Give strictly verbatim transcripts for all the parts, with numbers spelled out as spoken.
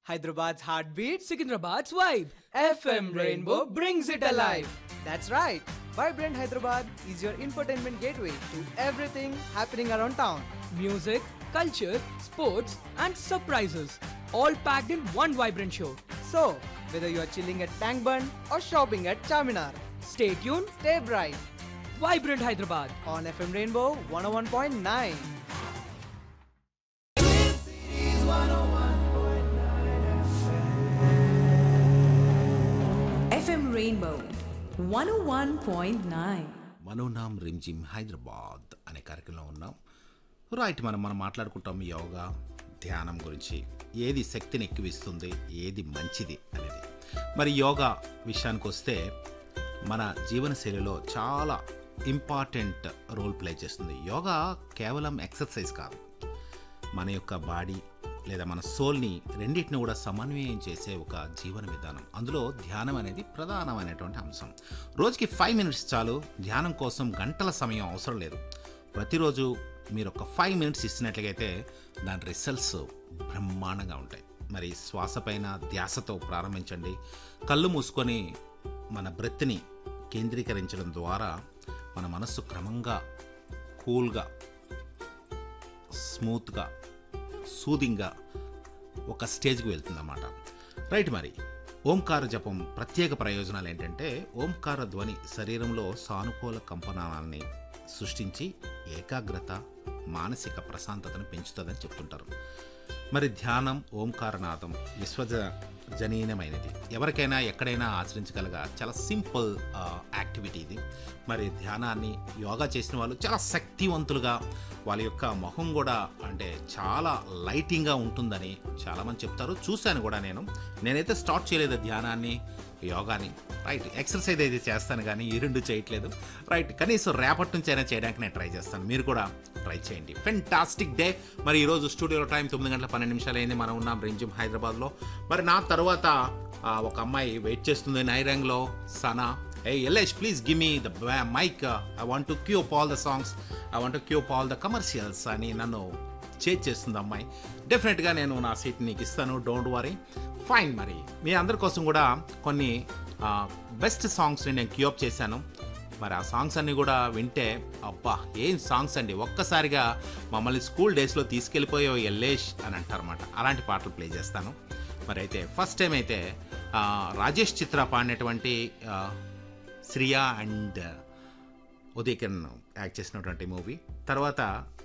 Hyderabad's heartbeat, Secunderabad's vibe. F M Rainbow brings it alive. That's right. Vibrant Hyderabad is your infotainment gateway to everything happening around town. Music, culture, sports, and surprises. All packed in one vibrant show. So, whether you're chilling at Tank Bund or shopping at Charminar, Stay tuned. stay bright Vibrant Hyderabad. on F M Rainbow one oh one point nine. F M Rainbow one oh one point nine. మనోనామ్ Rimjhim Hyderabad అనే కార్యక్రమంలో ఉన్నాం. Right, మనం మనం మాట్లాడుకుంటాం యోగా, ధ్యానం గురించి. ఏది శక్తిని ఎక్కువిస్తుంది, ఏది మంచిది అనేది. మరి యోగా విషయానికి వస్తే మన జీవనశైలిలో చాలా ఇంపార్టెంట్ రోల్ ప్లే చేస్తుంది. యోగా కేవలం ఎక్సర్సైజ్ కాదు, మన యొక్క బాడీ లేదా మన సోల్ని రెండింటిని కూడా సమన్వయం చేసే ఒక జీవన విధానం. అందులో ధ్యానం అనేది ప్రధానమైనటువంటి అంశం. రోజుకి ఫైవ్ మినిట్స్ చాలు. ధ్యానం కోసం గంటల సమయం అవసరం లేదు. ప్రతిరోజు మీరు ఒక ఫైవ్ మినిట్స్ ఇచ్చినట్లయితే దాని రిజల్ట్స్ బ్రహ్మాండంగా ఉంటాయి. మరి శ్వాస పైన ధ్యాసతో ప్రారంభించండి. కళ్ళు మూసుకొని మన బ్రెత్ని కేంద్రీకరించడం ద్వారా మన మనస్సు క్రమంగా కూల్గా, స్మూత్గా, సూదింగ్గా ఒక స్టేజ్కి వెళ్తుందన్నమాట. రైట్, మరి ఓంకార జపం ప్రత్యేక ప్రయోజనాలు ఏంటంటే ఓంకార ధ్వని శరీరంలో సానుకూల కంపనాలని సృష్టించి ఏకాగ్రత, మానసిక ప్రశాంతతను పెంచుతుందని చెప్తుంటారు. మరి ధ్యానం, ఓంకారనాదం విశ్వజనీయమైనది. ఎవరికైనా ఎక్కడైనా ఆచరించగలగ చాలా సింపుల్ యాక్టివిటీ ఇది. మరి ధ్యానాన్ని యోగా చేసిన వాళ్ళు చాలా శక్తివంతులుగా, వాళ్ళ యొక్క మొహం కూడా అంటే చాలా లైటింగ్గా ఉంటుందని చాలామంది చెప్తారు. చూశాను కూడా. నేను నేనైతే స్టార్ట్ చేయలేదు ధ్యానాన్ని, యోగాని. రైట్, ఎక్సర్సైజ్ అయితే చేస్తాను కానీ ఈ రెండు చేయట్లేదు. రైట్, కనీసం రేపటి నుంచి అయినా చేయడానికి నేను ట్రై చేస్తాను. మీరు కూడా ట్రై చేయండి. Fantastic day. మరి ఈరోజు స్టూడియోలో టైం తొమ్మిది గంటల పన్నెండు నిమిషాలు అయింది. మనం ఉన్నాం రింజిమ్ హైదరాబాద్లో. మరి నా తర్వాత ఒక అమ్మాయి వెయిట్ చేస్తుంది నైరంగ్లో, సనా. ఏ LS, please give me the mic. I want to queue up all the songs, I want to queue up all the commercials అని నన్ను చేజ్ చేస్తుంది అమ్మాయి. డెఫినెట్గా నేను నా సీట్ నీకు ఇస్తాను, డోంట్ వరీ. ఫైన్. మరి మీ అందరి కోసం కూడా కొన్ని బెస్ట్ సాంగ్స్ని నేను క్యూ అప్ చేశాను. మరి ఆ సాంగ్స్ అన్నీ కూడా వింటే అబ్బా ఏం సాంగ్స్ అండి, ఒక్కసారిగా మమ్మల్ని స్కూల్ డేస్లో తీసుకెళ్ళిపోయో ఎల్లేష్ అని అంటారన్నమాట. అలాంటి పాటలు ప్లే చేస్తాను. మరి అయితే ఫస్ట్ టైం అయితే రాజేష్ చిత్ర పాడినటువంటి శ్రియా అండ్ ఉదయ్ కిరణ్ యాక్ట్ చేసినటువంటి మూవీ. తర్వాత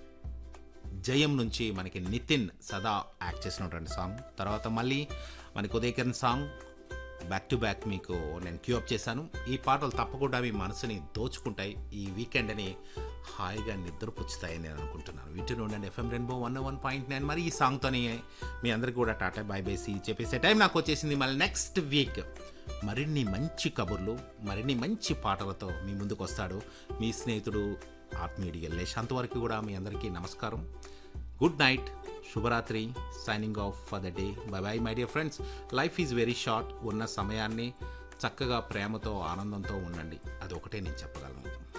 జయం నుంచి మనకి నితిన్ సదా యాక్ట్ చేసినటువంటి సాంగ్. తర్వాత మళ్ళీ మనకి Uday Kiran song back to back మీకు నేను క్యూ అప్ చేశాను. ఈ పాటలు తప్పకుండా మీ మనసుని దోచుకుంటాయి, ఈ వీకెండ్ని హాయిగా నిద్రపుచ్చుతాయని నేను అనుకుంటున్నాను. వీటిని ఉండండి FM rainbow one one point nine. మరి ఈ సాంగ్తోని మీ అందరికీ కూడా టాటా బై బేసి చెప్పేసే టైం నాకు వచ్చేసింది. మళ్ళీ నెక్స్ట్ వీక్ మరిన్ని మంచి కబుర్లు, మరిన్ని మంచి పాటలతో మీ ముందుకు వస్తాడు మీ స్నేహితుడు ఆత్మీయుడి ఎల్లేష్. అంతవరకు కూడా మీ అందరికీ నమస్కారం. Good night, శుభరాత్రి. Signing off for the day. By by my dear friends. Life is very short. ఉన్న సమయాన్ని చక్కగా ప్రేమతో, ఆనందంతో ఉండండి. అది ఒకటే నేను చెప్పగలను.